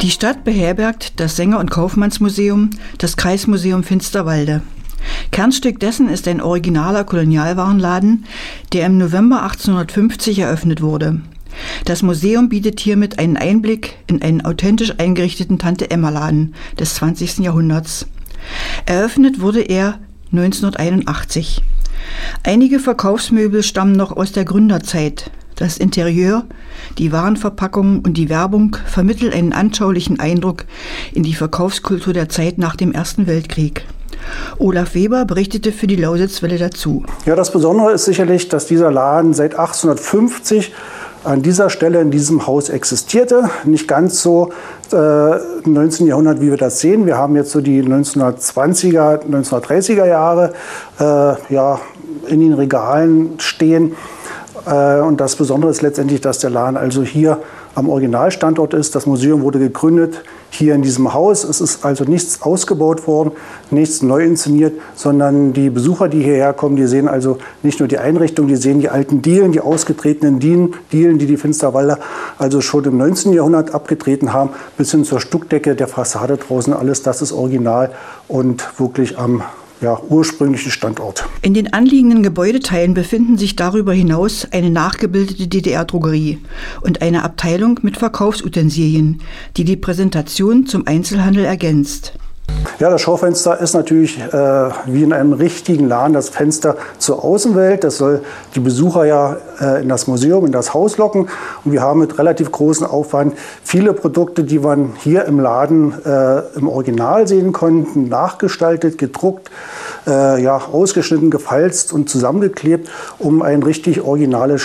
Die Stadt beherbergt das Sänger- und Kaufmannsmuseum, das Kreismuseum Finsterwalde. Kernstück dessen ist ein originaler Kolonialwarenladen, der im November 1850 eröffnet wurde. Das Museum bietet hiermit einen Einblick in einen authentisch eingerichteten Tante-Emma-Laden des 20. Jahrhunderts. Eröffnet wurde er 1981. Einige Verkaufsmöbel stammen noch aus der Gründerzeit. Das Interieur, die Warenverpackung und die Werbung vermitteln einen anschaulichen Eindruck in die Verkaufskultur der Zeit nach dem Ersten Weltkrieg. Olaf Weber berichtete für die Lausitzwelle dazu. Ja, das Besondere ist sicherlich, dass dieser Laden seit 1850 an dieser Stelle in diesem Haus existierte. Nicht ganz so im 19. Jahrhundert, wie wir das sehen. Wir haben jetzt so die 1920er, 1930er Jahre in den Regalen stehen. Und das Besondere ist letztendlich, dass der Laden also hier am Originalstandort ist. Das Museum wurde gegründet hier in diesem Haus. Es ist also nichts ausgebaut worden, nichts neu inszeniert, sondern die Besucher, die hierher kommen, die sehen also nicht nur die Einrichtung, die sehen die alten Dielen, die ausgetretenen Dielen, die die Finsterwalder also schon im 19. Jahrhundert abgetreten haben, bis hin zur Stuckdecke der Fassade draußen. Alles das ist original und wirklich am ursprünglichen Standort. In den anliegenden Gebäudeteilen befinden sich darüber hinaus eine nachgebildete DDR-Drogerie und eine Abteilung mit Verkaufsutensilien, die die Präsentation zum Einzelhandel ergänzt. Ja, das Schaufenster ist natürlich wie in einem richtigen Laden das Fenster zur Außenwelt. Das soll die Besucher in das Museum, in das Haus locken. Und wir haben mit relativ großem Aufwand viele Produkte, die man hier im Laden im Original sehen konnten, nachgestaltet, gedruckt, ausgeschnitten, gefalzt und zusammengeklebt, um ein richtig originales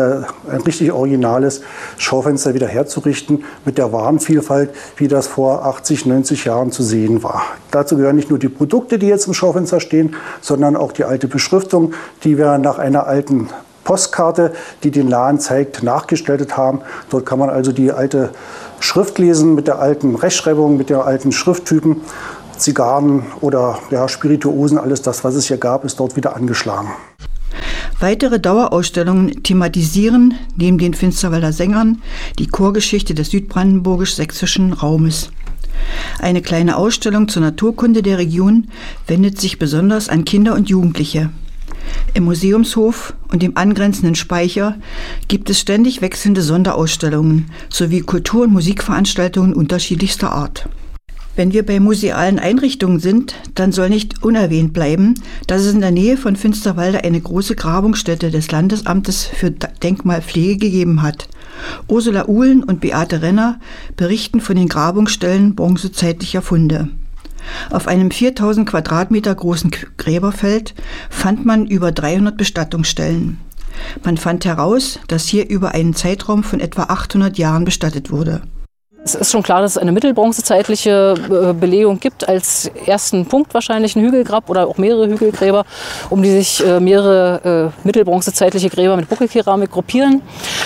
Schaufenster wieder herzurichten mit der Warenvielfalt, wie das vor 80, 90 Jahren zu sehen war. Dazu gehören nicht nur die Produkte, die jetzt im Schaufenster stehen, sondern auch die alte Beschriftung, die wir nach einer alten Postkarte, die den Laden zeigt, nachgestaltet haben. Dort kann man also die alte Schrift lesen mit der alten Rechtschreibung, mit den alten Schrifttypen. Zigarren oder Spirituosen, alles das, was es hier gab, ist dort wieder angeschlagen. Weitere Dauerausstellungen thematisieren neben den Finsterwalder Sängern die Chorgeschichte des südbrandenburgisch-sächsischen Raumes. Eine kleine Ausstellung zur Naturkunde der Region wendet sich besonders an Kinder und Jugendliche. Im Museumshof und dem angrenzenden Speicher gibt es ständig wechselnde Sonderausstellungen sowie Kultur- und Musikveranstaltungen unterschiedlichster Art. Wenn wir bei musealen Einrichtungen sind, dann soll nicht unerwähnt bleiben, dass es in der Nähe von Finsterwalde eine große Grabungsstätte des Landesamtes für Denkmalpflege gegeben hat. Ursula Uhlen und Beate Renner berichten von den Grabungsstellen bronzezeitlicher Funde. Auf einem 4000 Quadratmeter großen Gräberfeld fand man über 300 Bestattungsstellen. Man fand heraus, dass hier über einen Zeitraum von etwa 800 Jahren bestattet wurde. Es ist schon klar, dass es eine mittelbronzezeitliche Belegung gibt, als ersten Punkt wahrscheinlich ein Hügelgrab oder auch mehrere Hügelgräber, um die sich mehrere mittelbronzezeitliche Gräber mit Buckelkeramik gruppieren.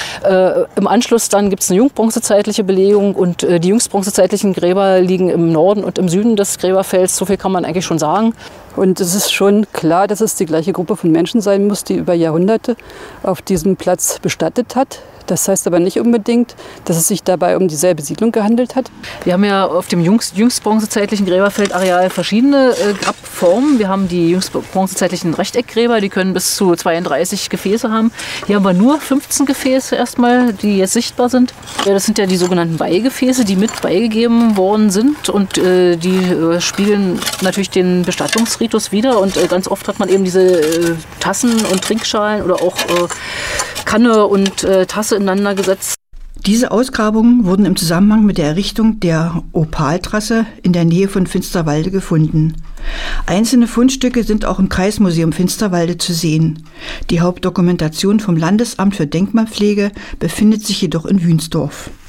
Im Anschluss dann gibt es eine jungbronzezeitliche Belegung und die jüngstbronzezeitlichen Gräber liegen im Norden und im Süden des Gräberfelds. So viel kann man eigentlich schon sagen. Und es ist schon klar, dass es die gleiche Gruppe von Menschen sein muss, die über Jahrhunderte auf diesem Platz bestattet hat. Das heißt aber nicht unbedingt, dass es sich dabei um dieselbe Siedlung gehandelt hat. Wir haben ja auf dem jüngstbronzezeitlichen Gräberfeldareal verschiedene Grabformen. Wir haben die jüngstbronzezeitlichen Rechteckgräber, die können bis zu 32 Gefäße haben. Hier haben wir nur 15 Gefäße erstmal, die jetzt sichtbar sind. Das sind ja die sogenannten Weihgefäße, die mit beigegeben worden sind und die spiegeln natürlich den Bestattungsritus wider. Und ganz oft hat man eben diese Tassen und Trinkschalen oder auch Kanne und Tasse ineinander gesetzt. Diese Ausgrabungen wurden im Zusammenhang mit der Errichtung der Opaltrasse in der Nähe von Finsterwalde gefunden. Einzelne Fundstücke sind auch im Kreismuseum Finsterwalde zu sehen. Die Hauptdokumentation vom Landesamt für Denkmalpflege befindet sich jedoch in Wünsdorf.